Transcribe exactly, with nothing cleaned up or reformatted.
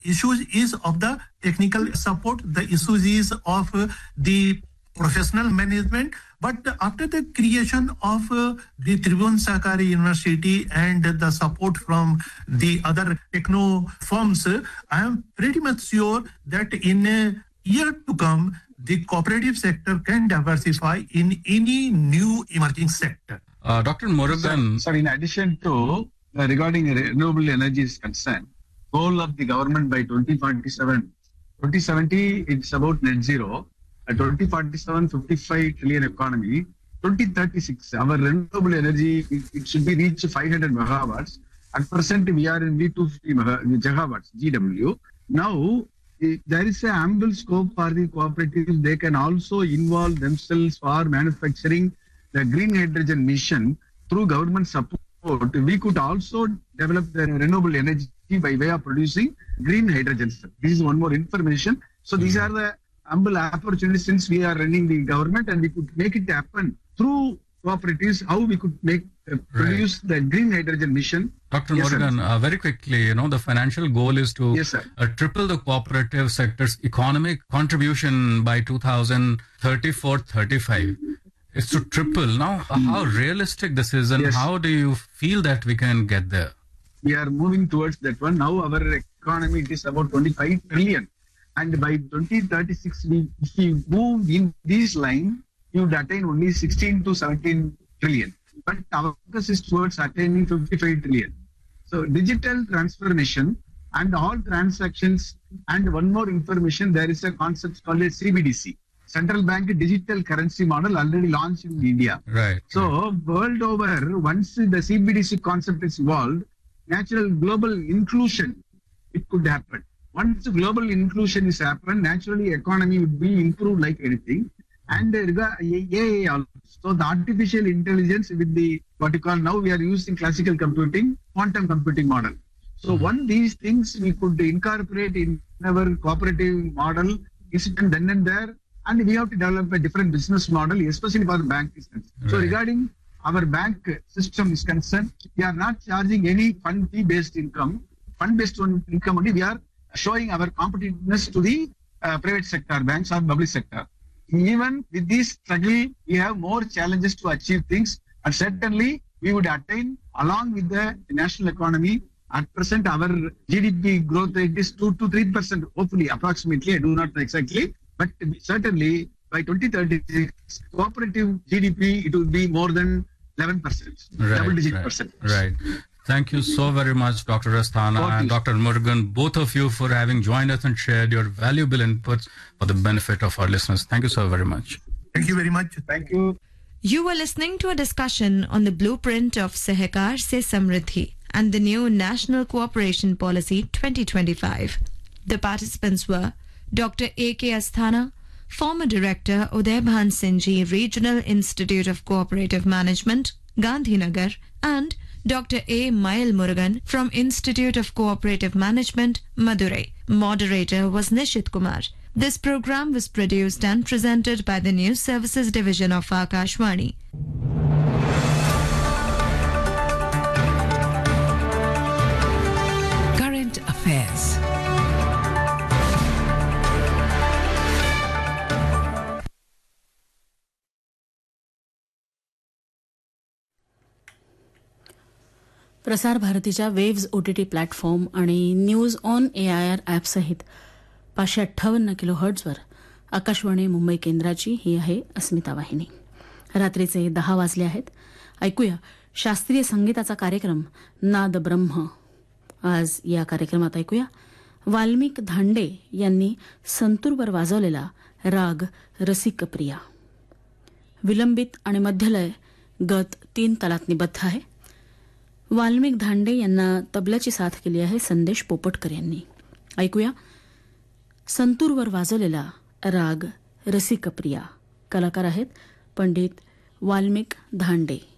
issues is of the technical support, the issues is of uh, the professional management. But after the creation of uh, the Tribhuvan Sahakari University and the support from the other techno firms, uh, I am pretty much sure that in a year to come, the cooperative sector can diversify in any new emerging sector. Uh, Doctor Murugan. Sir, sir, in addition to uh, regarding renewable energy is concerned, goal of the government by twenty forty-seven, twenty seventy, it's about net zero. Uh, twenty forty-seven, fifty-five trillion economy. twenty thirty-six, our renewable energy, it, it should be reached five hundred megawatts. At present, we are in V two fifty gigawatts, G W. Now, there is an ample scope for the cooperatives. They can also involve themselves for manufacturing the green hydrogen mission through government support. We could also develop the renewable energy by way of producing green hydrogen. This is one more information. So these are the ample opportunities since we are running the government, and we could make it happen through cooperatives, how we could make uh, produce right. the green hydrogen mission. Doctor Yes, Murugan, uh, very quickly, you know, the financial goal is to yes, uh, triple the cooperative sector's economic contribution by two thousand thirty-four thirty-five. It's to triple. Now, uh, how realistic this is, and yes. how do you feel that we can get there? We are moving towards that one. Now our economy, it is about twenty-five trillion. And by twenty thirty-six, we, if we move in this line, you would attain only sixteen to seventeen trillion. But our focus is towards attaining fifty-five trillion. So digital transformation and all transactions, and one more information, there is a concept called a C B D C. Central Bank Digital Currency Model already launched in India. Right. So right. world over, once the C B D C concept is evolved, natural global inclusion, it could happen. Once global inclusion is happened, naturally economy would be improved like anything. And uh, A I also. So the artificial intelligence with the, what you call now, we are using classical computing, quantum computing model. So mm-hmm. one these things we could incorporate in our cooperative model is done then and there. And we have to develop a different business model, especially for the bank is concerned. Right. So regarding our bank system is concerned, we are not charging any fund fee-based income. Fund-based income only, we are showing our competitiveness to the uh, private sector banks or public sector. Even with this struggle, we have more challenges to achieve things, and certainly we would attain along with the national economy. At present, our G D P growth rate is two to three percent, hopefully, approximately. I do not know exactly, but certainly by twenty thirty-six, cooperative G D P, it will be more than eleven percent, right, double-digit right, percent. Right. Thank you so very much, Doctor Asthana and Doctor Murugan, both of you, for having joined us and shared your valuable inputs for the benefit of our listeners. Thank you so very much. Thank you very much. Thank you. You were listening to a discussion on the blueprint of Sahakar Se Samriddhi and the new National Cooperation Policy twenty twenty-five. The participants were Doctor A K Asthana, former Director Udaybhan Singhji Regional Institute of Cooperative Management, Gandhinagar, and Doctor A. Mail Murugan from Institute of Cooperative Management, Madurai. Moderator was Nishit Kumar. This program was produced and presented by the News Services Division of Akashvani. Current Affairs. प्रसार भारतीच्या waves OTT platform आणि news on AIR ॲपसहित पाचशे अठ्ठावन्न kilo हर्ट्झवर Akashvani Mumbai केंद्राची ही आहे अस्मिता वाहिनी. रात्रीचे दहा वाजले आहेत. ऐकूया शास्त्रीय संगीताचा कार्यक्रम नाद ब्रह्म. आज या कार्यक्रमात ऐकूया वाल्मिक धांडे यांनी संतूरवर वाजवलेला राग रसिक प्रिया. विलंबित आणि मध्यलय गत तीन तालात निबद्ध आहे. वाल्मिक धांडे यांना तबल्याची साथ केली आहे संदेश पोपटकर यांनी. ऐकूया संतूरवर वाजवलेला राग रसिक प्रिया. कलाकार आहेत पंडित वाल्मिक धांडे.